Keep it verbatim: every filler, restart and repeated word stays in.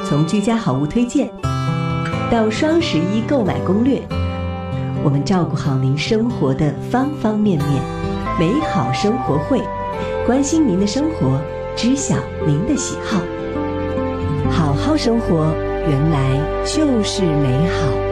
从居家好物推荐到双十一购买攻略，我们照顾好您生活的方方面面。美好生活会，关心您的生活，知晓您的喜好。好好生活，原来就是美好。